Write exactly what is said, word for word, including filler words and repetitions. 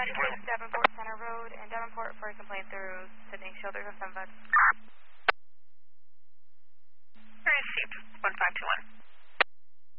ninety-six Davenport Center Road and Davenport for a complaint through Sydney. Shoulders of seven five. Received one five two one.